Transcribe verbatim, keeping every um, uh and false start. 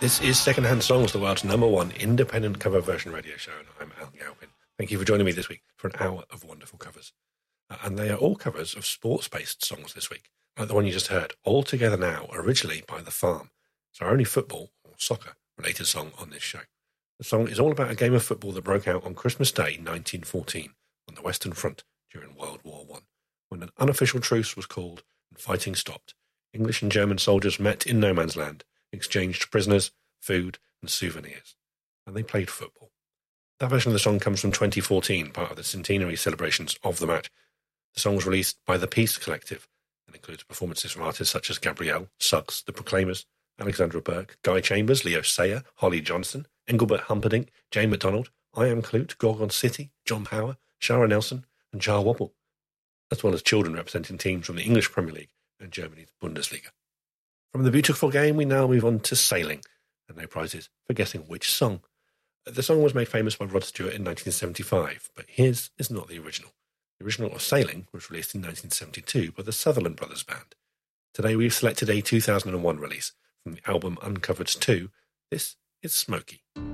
This is Secondhand Songs, the world's number one independent cover version radio show, and I'm Al Galpin. Thank you for joining me this week for an hour of wonderful covers. Uh, and they are all covers of sports-based songs this week, like the one you just heard, All Together Now, originally by The Farm. It's our only football or soccer-related song on this show. The song is all about a game of football that broke out on Christmas Day nineteen fourteen on the Western Front during World War One, when an unofficial truce was called and fighting stopped. English and German soldiers met in no man's land, exchanged prisoners, food and souvenirs, and they played football. That version of the song comes from twenty fourteen, part of the centenary celebrations of the match. The song was released by the Peace Collective and includes performances from artists such as Gabrielle, Suggs, The Proclaimers, Alexandra Burke, Guy Chambers, Leo Sayer, Holly Johnson, Engelbert Humperdinck, Jane MacDonald, I Am Clute, Gorgon City, John Power, Shara Nelson and Jar Wobble, as well as children representing teams from the English Premier League and Germany's Bundesliga. From the beautiful game, we now move on to sailing, and no prizes for guessing which song. The song was made famous by Rod Stewart in nineteen seventy-five, but his is not the original. The original of Sailing was released in nineteen seventy-two by the Sutherland Brothers Band. Today we've selected a two thousand one release from the album Uncovered two. This is Smokey.